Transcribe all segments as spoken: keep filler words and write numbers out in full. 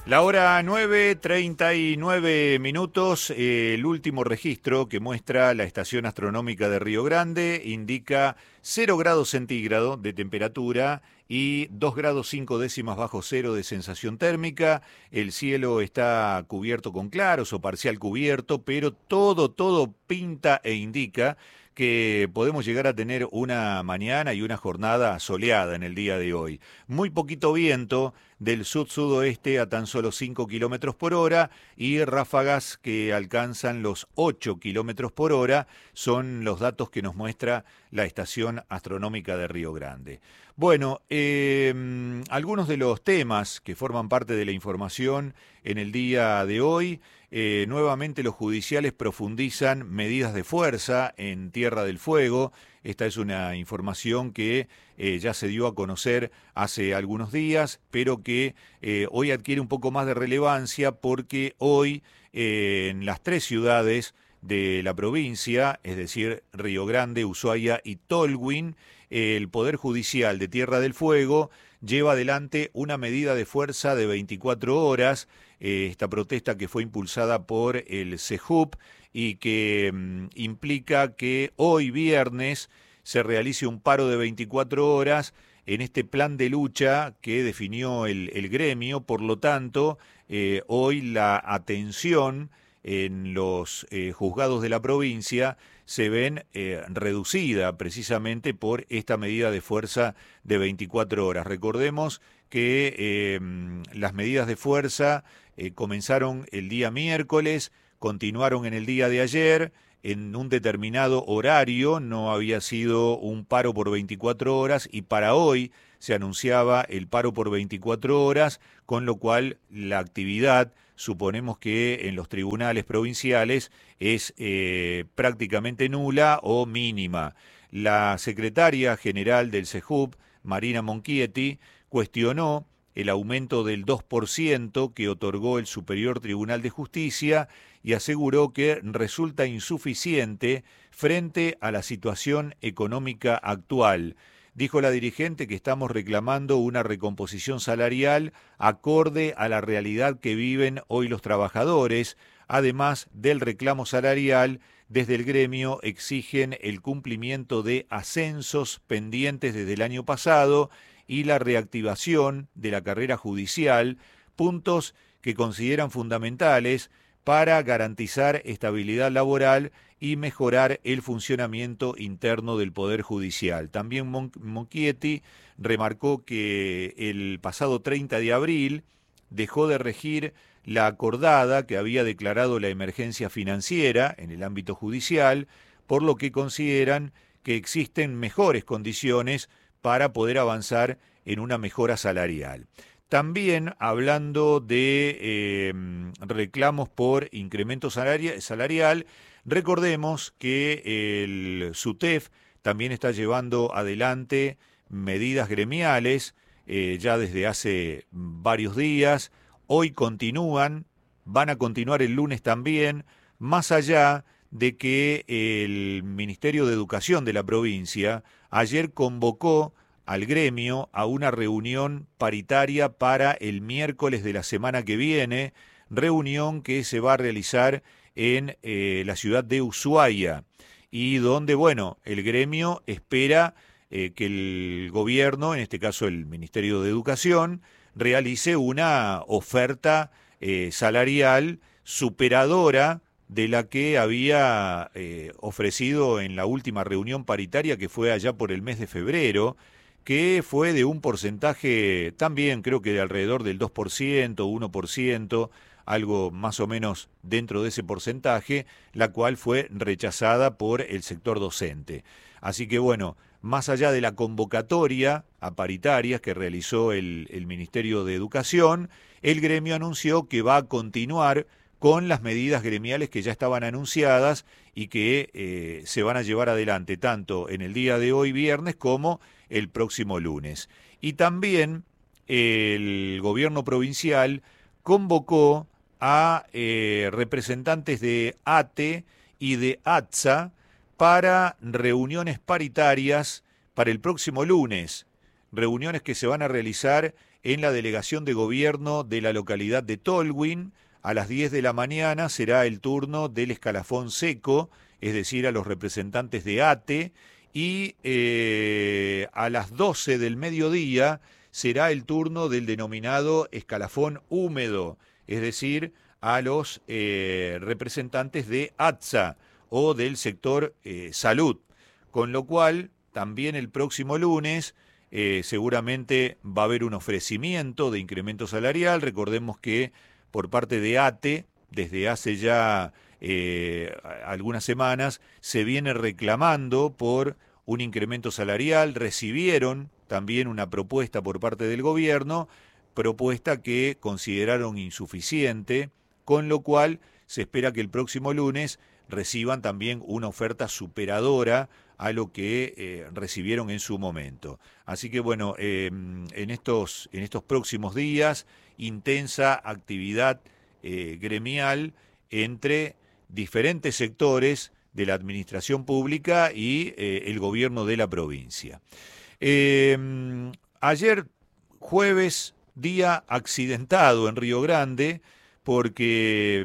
La hora nueve, treinta y nueve minutos, eh, el último registro que muestra la estación astronómica de Río Grande indica cero grados centígrados de temperatura y dos grados cinco décimas bajo cero de sensación térmica. El cielo está cubierto con claros o parcial cubierto, pero todo, todo pinta e indica que podemos llegar a tener una mañana y una jornada soleada en el día de hoy. Muy poquito viento del sud-sudoeste a tan solo cinco kilómetros por hora y ráfagas que alcanzan los ocho kilómetros por hora son los datos que nos muestra la estación astronómica de Río Grande. Bueno, eh, algunos de los temas que forman parte de la información en el día de hoy. Eh, nuevamente los judiciales profundizan medidas de fuerza en Tierra del Fuego. Esta es una información que eh, ya se dio a conocer hace algunos días, pero que eh, hoy adquiere un poco más de relevancia porque hoy eh, en las tres ciudades de la provincia, es decir, Río Grande, Ushuaia y Tolwyn, el Poder Judicial de Tierra del Fuego lleva adelante una medida de fuerza de veinticuatro horas, eh, esta protesta que fue impulsada por el CEJUP y que mm, implica que hoy viernes se realice un paro de veinticuatro horas en este plan de lucha que definió el, el gremio. Por lo tanto, eh, hoy la atención en los eh, juzgados de la provincia se ven eh, reducida precisamente por esta medida de fuerza de veinticuatro horas. Recordemos que eh, las medidas de fuerza eh, comenzaron el día miércoles, continuaron en el día de ayer, en un determinado horario, no había sido un paro por veinticuatro horas y para hoy se anunciaba el paro por veinticuatro horas, con lo cual la actividad, suponemos que en los tribunales provinciales, es eh, prácticamente nula o mínima. La secretaria general del CEJUP, Marina Monchietti, cuestionó el aumento del dos por ciento que otorgó el Superior Tribunal de Justicia y aseguró que resulta insuficiente frente a la situación económica actual. Dijo la dirigente que estamos reclamando una recomposición salarial acorde a la realidad que viven hoy los trabajadores. Además del reclamo salarial, desde el gremio exigen el cumplimiento de ascensos pendientes desde el año pasado y la reactivación de la carrera judicial, puntos que consideran fundamentales para garantizar estabilidad laboral y mejorar el funcionamiento interno del Poder Judicial. También Mon- Monchietti remarcó que el pasado treinta de abril dejó de regir la acordada que había declarado la emergencia financiera en el ámbito judicial, por lo que consideran que existen mejores condiciones para poder avanzar en una mejora salarial. También hablando de eh, reclamos por incremento salaria- salarial, recordemos que el SUTEF también está llevando adelante medidas gremiales eh, ya desde hace varios días. Hoy continúan, van a continuar el lunes también, más allá de que el Ministerio de Educación de la provincia ayer convocó al gremio a una reunión paritaria para el miércoles de la semana que viene, reunión que se va a realizar en eh, la ciudad de Ushuaia y donde, bueno, el gremio espera eh, que el gobierno, en este caso el Ministerio de Educación, realice una oferta eh, salarial superadora de la que había eh, ofrecido en la última reunión paritaria que fue allá por el mes de febrero, que fue de un porcentaje también creo que de alrededor del dos por ciento, uno por ciento, algo más o menos dentro de ese porcentaje, la cual fue rechazada por el sector docente. Así que bueno, más allá de la convocatoria a paritarias que realizó el, el Ministerio de Educación, el gremio anunció que va a continuar con las medidas gremiales que ya estaban anunciadas y que eh, se van a llevar adelante tanto en el día de hoy viernes como el próximo lunes. Y también el gobierno provincial convocó a eh, representantes de ATE y de ATSA para reuniones paritarias para el próximo lunes, reuniones que se van a realizar en la delegación de gobierno de la localidad de Tolwyn. A las diez de la mañana será el turno del escalafón seco, es decir, a los representantes de ATE, y eh, a las doce del mediodía será el turno del denominado escalafón húmedo, es decir, a los eh, representantes de ATSA o del sector eh, salud, con lo cual también el próximo lunes eh, seguramente va a haber un ofrecimiento de incremento salarial. Recordemos que por parte de ATE, desde hace ya eh, algunas semanas, se viene reclamando por un incremento salarial. Recibieron también una propuesta por parte del gobierno, propuesta que consideraron insuficiente, con lo cual se espera que el próximo lunes reciban también una oferta superadora a lo que eh, recibieron en su momento. Así que bueno, eh, en estos, en estos próximos días, intensa actividad eh, gremial entre diferentes sectores de la administración pública y eh, el gobierno de la provincia. Eh, ayer, jueves, día accidentado en Río Grande, porque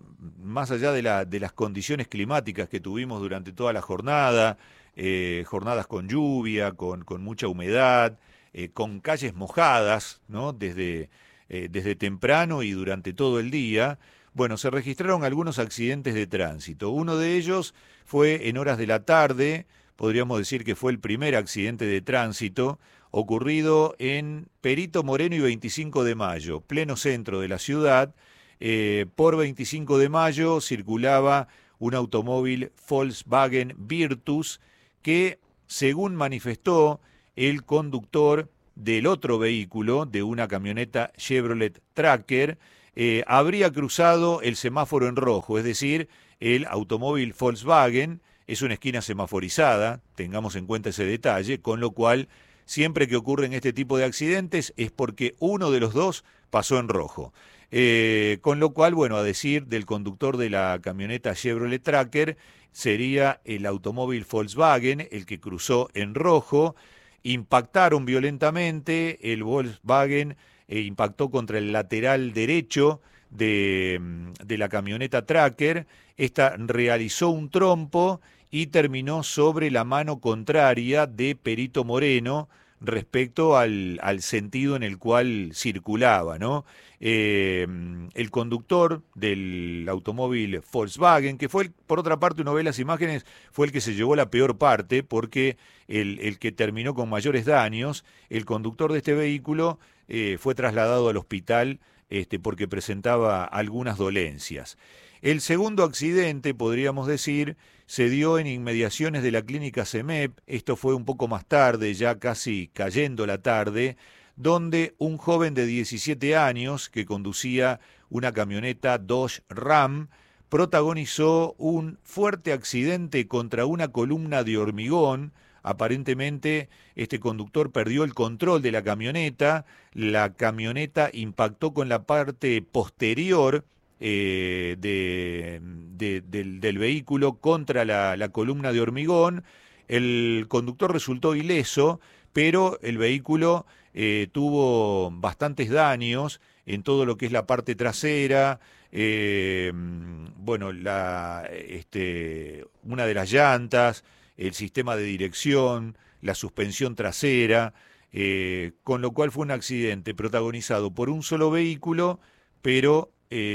más allá de, la, de las condiciones climáticas que tuvimos durante toda la jornada, eh, jornadas con lluvia, con, con mucha humedad, eh, con calles mojadas, ¿no? Desde, eh, desde temprano y durante todo el día, bueno, se registraron algunos accidentes de tránsito. Uno de ellos fue en horas de la tarde, podríamos decir que fue el primer accidente de tránsito, ocurrido en Perito Moreno y veinticinco de mayo, pleno centro de la ciudad. Eh, por veinticinco de mayo circulaba un automóvil Volkswagen Virtus que, según manifestó el conductor del otro vehículo, de una camioneta Chevrolet Tracker, eh, habría cruzado el semáforo en rojo, es decir, el automóvil Volkswagen es una esquina semaforizada, tengamos en cuenta ese detalle, con lo cual siempre que ocurren este tipo de accidentes es porque uno de los dos pasó en rojo. Eh, con lo cual, bueno, a decir del conductor de la camioneta Chevrolet Tracker, sería el automóvil Volkswagen el que cruzó en rojo. Impactaron violentamente, el Volkswagen eh, impactó contra el lateral derecho de, de la camioneta Tracker. Esta realizó un trompo y terminó sobre la mano contraria de Perito Moreno respecto al, al sentido en el cual circulaba, ¿no? Eh, el conductor del automóvil Volkswagen, que fue, el, por otra parte, uno ve las imágenes, fue el que se llevó la peor parte, porque el, el que terminó con mayores daños, el conductor de este vehículo eh, fue trasladado al hospital este, porque presentaba algunas dolencias. El segundo accidente, podríamos decir, se dio en inmediaciones de la clínica CEMEP, esto fue un poco más tarde, ya casi cayendo la tarde, donde un joven de diecisiete años que conducía una camioneta Dodge Ram protagonizó un fuerte accidente contra una columna de hormigón. Aparentemente este conductor perdió el control de la camioneta, la camioneta impactó con la parte posterior Eh, de, de, del, del vehículo contra la, la columna de hormigón. El conductor resultó ileso, pero el vehículo eh, tuvo bastantes daños en todo lo que es la parte trasera, eh, bueno, la, este, una de las llantas, el sistema de dirección, la suspensión trasera, eh, con lo cual fue un accidente protagonizado por un solo vehículo, pero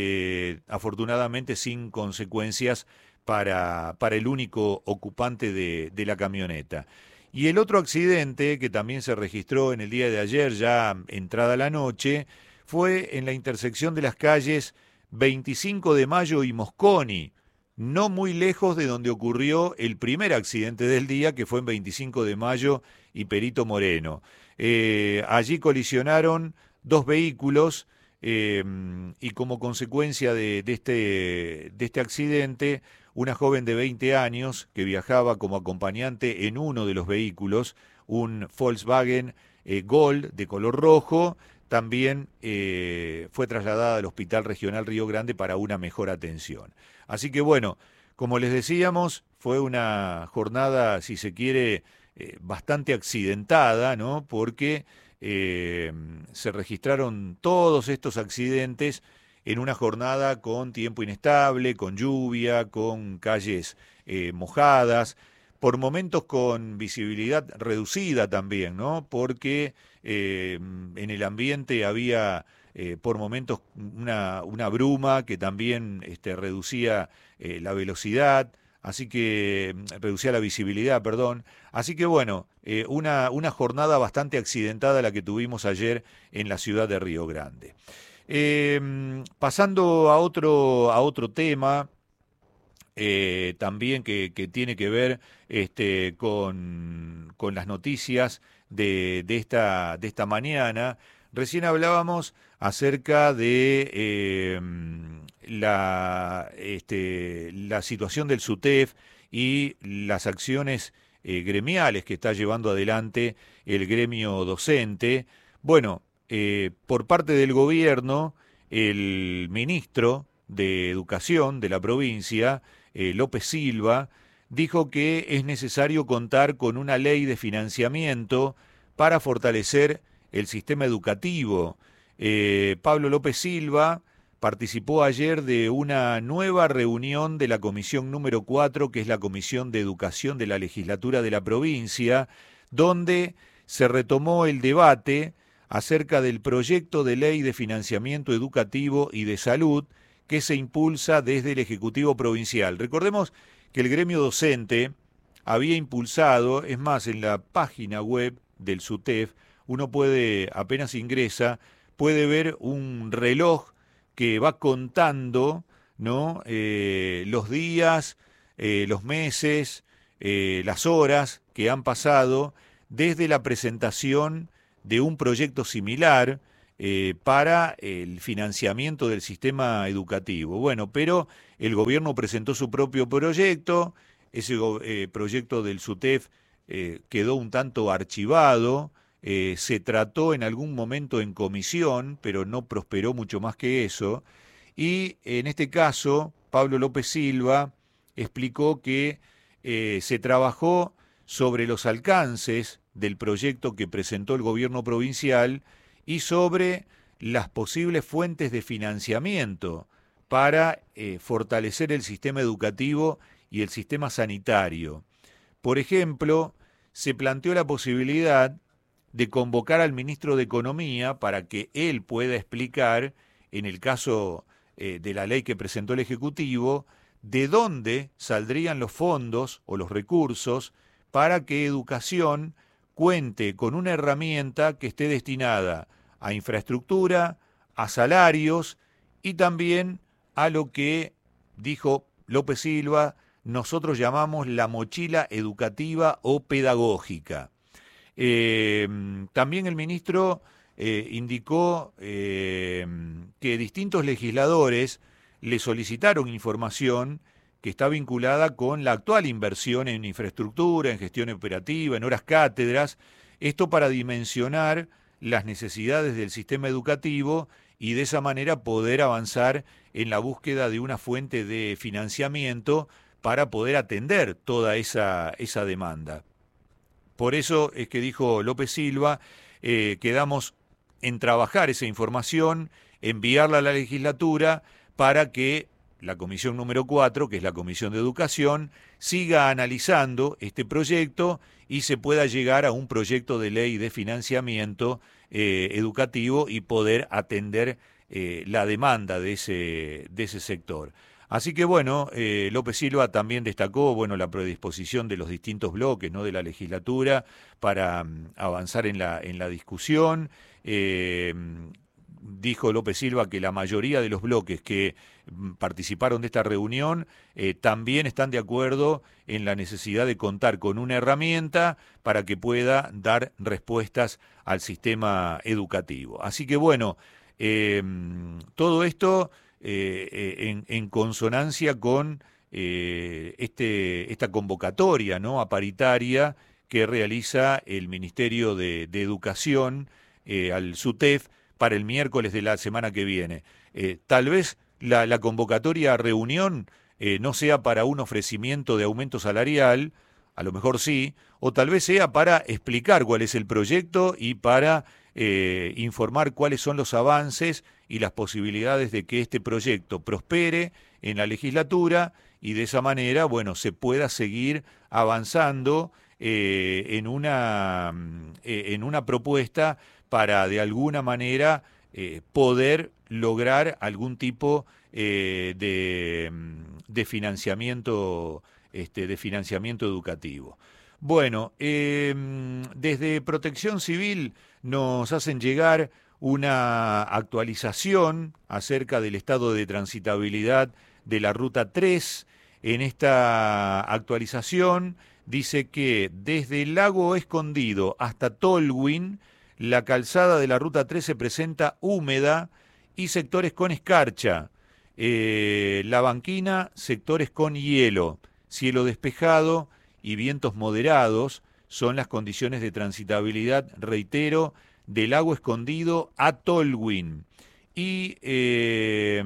Eh, afortunadamente sin consecuencias para, para el único ocupante de, de la camioneta. Y el otro accidente, que también se registró en el día de ayer, ya entrada la noche, fue en la intersección de las calles veinticinco de mayo y Mosconi, no muy lejos de donde ocurrió el primer accidente del día, que fue en veinticinco de mayo y Perito Moreno. Eh, allí colisionaron dos vehículos, Eh, y como consecuencia de, de, este, de este accidente, una joven de veinte años que viajaba como acompañante en uno de los vehículos, un Volkswagen eh, Gold de color rojo, también eh, fue trasladada al Hospital Regional Río Grande para una mejor atención. Así que bueno, como les decíamos, fue una jornada, si se quiere, eh, bastante accidentada, ¿no? Porque eh, se registraron todos estos accidentes en una jornada con tiempo inestable, con lluvia, con calles eh, mojadas, por momentos con visibilidad reducida también, ¿no? Porque eh, en el ambiente había eh, por momentos una, una bruma que también este, reducía eh, la velocidad, así que reducía la visibilidad, perdón. Así que bueno, eh, una, una jornada bastante accidentada la que tuvimos ayer en la ciudad de Río Grande. Eh, pasando a otro, a otro tema, eh, también que, que tiene que ver este, con, con las noticias de, de, esta, de esta mañana. Recién hablábamos acerca de eh, la, este, la situación del SUTEF y las acciones eh, gremiales que está llevando adelante el gremio docente. Bueno, eh, por parte del gobierno, el ministro de Educación de la provincia, eh, López Silva, dijo que es necesario contar con una ley de financiamiento para fortalecer el sistema educativo. Eh, Pablo López Silva participó ayer de una nueva reunión de la comisión número cuatro, que es la Comisión de Educación de la Legislatura de la provincia, donde se retomó el debate acerca del proyecto de ley de financiamiento educativo y de salud que se impulsa desde el Ejecutivo Provincial. Recordemos que el gremio docente había impulsado, es más, en la página web del SUTEF, uno puede, apenas ingresa, puede ver un reloj que va contando, ¿no? Eh, los días, eh, los meses, eh, las horas que han pasado desde la presentación de un proyecto similar eh, para el financiamiento del sistema educativo. Bueno, pero el gobierno presentó su propio proyecto, ese eh, proyecto del SUTEF eh, quedó un tanto archivado, eh, se trató en algún momento en comisión, pero no prosperó mucho más que eso, y en este caso, Pablo López Silva explicó que eh, se trabajó sobre los alcances del proyecto que presentó el gobierno provincial y sobre las posibles fuentes de financiamiento para eh, fortalecer el sistema educativo y el sistema sanitario. Por ejemplo, se planteó la posibilidad de convocar al ministro de Economía para que él pueda explicar, en el caso eh, de la ley que presentó el Ejecutivo, de dónde saldrían los fondos o los recursos para que educación cuente con una herramienta que esté destinada a infraestructura, a salarios y también a lo que, dijo López Silva, nosotros llamamos la mochila educativa o pedagógica. Eh, también el ministro eh, indicó eh, que distintos legisladores le solicitaron información que está vinculada con la actual inversión en infraestructura, en gestión operativa, en horas cátedras, esto para dimensionar las necesidades del sistema educativo y de esa manera poder avanzar en la búsqueda de una fuente de financiamiento para poder atender toda esa, esa demanda. Por eso es que dijo López Silva, eh, quedamos en trabajar esa información, enviarla a la legislatura para que la comisión número cuatro, que es la Comisión de Educación, siga analizando este proyecto y se pueda llegar a un proyecto de ley de financiamiento eh, educativo y poder atender eh, la demanda de ese, de ese sector. Así que bueno, eh, López Silva también destacó bueno, la predisposición de los distintos bloques, ¿no?, de la legislatura para um, avanzar en la, en la discusión. Eh, dijo López Silva que la mayoría de los bloques que participaron de esta reunión eh, también están de acuerdo en la necesidad de contar con una herramienta para que pueda dar respuestas al sistema educativo. Así que bueno, eh, todo esto eh, en, en consonancia con eh, este, esta convocatoria, ¿no?, a paritaria que realiza el Ministerio de, de Educación eh, al SUTEF para el miércoles de la semana que viene. Eh, tal vez la, la convocatoria a reunión eh, no sea para un ofrecimiento de aumento salarial, a lo mejor sí, o tal vez sea para explicar cuál es el proyecto y para eh, informar cuáles son los avances y las posibilidades de que este proyecto prospere en la legislatura y de esa manera, bueno, se pueda seguir avanzando eh, en una, eh, en una propuesta para de alguna manera eh, poder lograr algún tipo eh, de, de financiamiento, este, de financiamiento educativo. Bueno, eh, desde Protección Civil nos hacen llegar una actualización acerca del estado de transitabilidad de la Ruta tres. En esta actualización dice que desde el Lago Escondido hasta Tolwyn, la calzada de la Ruta tres se presenta húmeda y sectores con escarcha. Eh, la Banquina, sectores con hielo, cielo despejado y vientos moderados son las condiciones de transitabilidad, reitero, del Lago Escondido a Tolwyn. Y eh,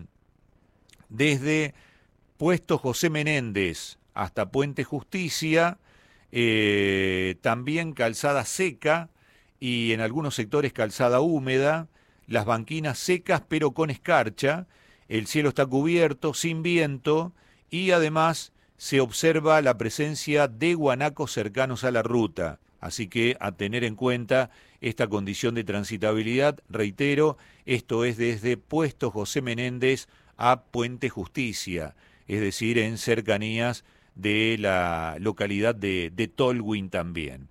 desde Puesto José Menéndez hasta Puente Justicia, eh, también calzada seca y en algunos sectores calzada húmeda, las banquinas secas pero con escarcha, el cielo está cubierto, sin viento y además se observa la presencia de guanacos cercanos a la ruta. Así que a tener en cuenta esta condición de transitabilidad, reitero, esto es desde Puesto José Menéndez a Puente Justicia, es decir, en cercanías de la localidad de, de Tolwyn también.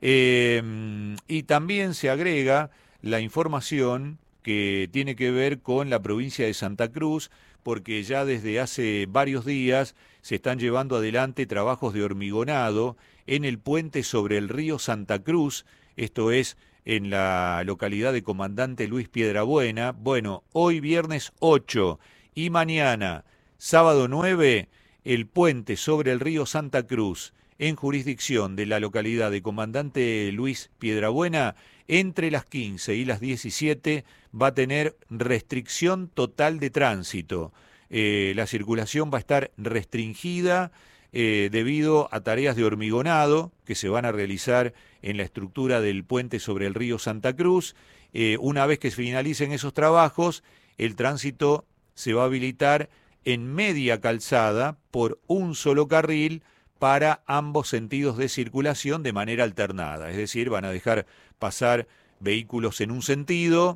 Eh, y también se agrega la información que tiene que ver con la provincia de Santa Cruz, porque ya desde hace varios días se están llevando adelante trabajos de hormigonado en el puente sobre el río Santa Cruz, esto es en la localidad de Comandante Luis Piedrabuena. Bueno, hoy viernes ocho y mañana, sábado nueve, el puente sobre el río Santa Cruz, en jurisdicción de la localidad de Comandante Luis Piedrabuena, entre las quince y las diecisiete va a tener restricción total de tránsito. Eh, la circulación va a estar restringida eh, debido a tareas de hormigonado que se van a realizar en la estructura del puente sobre el río Santa Cruz. Eh, una vez que se finalicen esos trabajos, el tránsito se va a habilitar en media calzada por un solo carril para ambos sentidos de circulación de manera alternada. Es decir, van a dejar pasar vehículos en un sentido,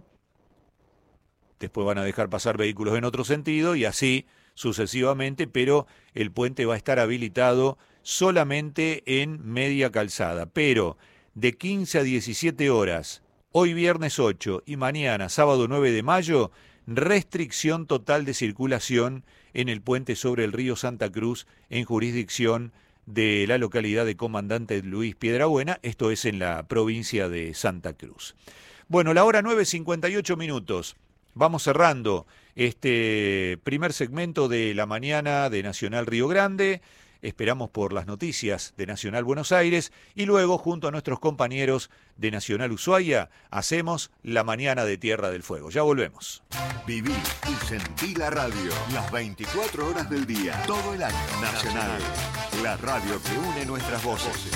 después van a dejar pasar vehículos en otro sentido y así sucesivamente, pero el puente va a estar habilitado solamente en media calzada. Pero de quince a diecisiete horas, hoy viernes ocho y mañana sábado nueve de mayo, restricción total de circulación en el puente sobre el río Santa Cruz en jurisdicción de la localidad de Comandante Luis Piedrabuena, esto es en la provincia de Santa Cruz. Bueno, la hora nueve cincuenta y ocho minutos. Vamos cerrando este primer segmento de la mañana de Nacional Río Grande. Esperamos por las noticias de Nacional Buenos Aires y luego, junto a nuestros compañeros de Nacional Ushuaia, hacemos la mañana de Tierra del Fuego. Ya volvemos. Viví y sentí la radio las veinticuatro horas del día, todo el año. Nacional, la radio que une nuestras voces.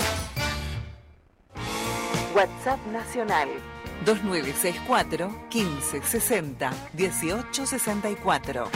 WhatsApp Nacional dos nueve seis cuatro, quince sesenta, dieciocho sesenta y cuatro.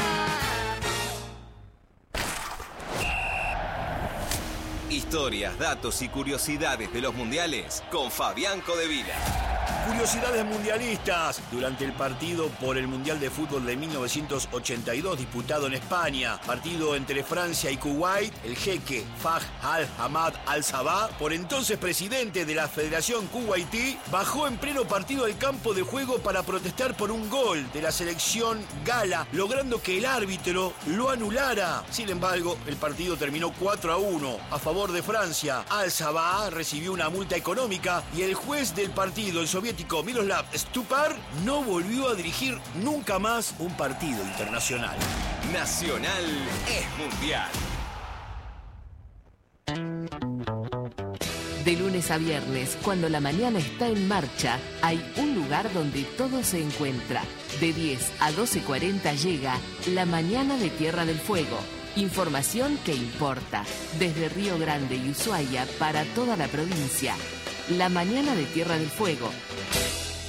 Historias, datos y curiosidades de los mundiales con Fabián Codevila. Curiosidades mundialistas. Durante el partido por el Mundial de Fútbol de mil novecientos ochenta y dos disputado en España, partido entre Francia y Kuwait, el jeque Faj al-Hamad al-Sabah, por entonces presidente de la Federación Kuwaití, bajó en pleno partido al campo de juego para protestar por un gol de la selección gala, logrando que el árbitro lo anulara. Sin embargo, el partido terminó cuatro a uno a favor de Francia. Al-Sabah recibió una multa económica y el juez del partido, el soviético Miroslav Stupar, no volvió a dirigir nunca más un partido internacional. Nacional es mundial. De lunes a viernes, cuando la mañana está en marcha, hay un lugar donde todo se encuentra. De diez a doce cuarenta llega La Mañana de Tierra del Fuego. Información que importa. Desde Río Grande y Ushuaia para toda la provincia. La Mañana de Tierra del Fuego.